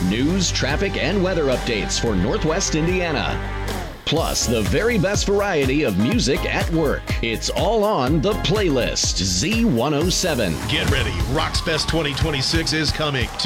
News, traffic, and weather updates for Northwest Indiana. Plus, the very best variety of music at work. It's all on The Playlist, Z107. Get ready. Roxfest 2026 is coming.